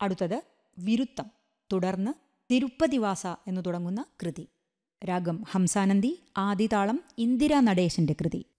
അടുത്തത് വിരുത്തം, തുടർന്ന് തിരുപ്പതിവാസ എന്നു തുടങ്ങുന്ന കൃതി. രാഗം ഹംസാനന്ദി, ആദിതാളം ഇന്ദിരാ നടേശന്റെ കൃതി.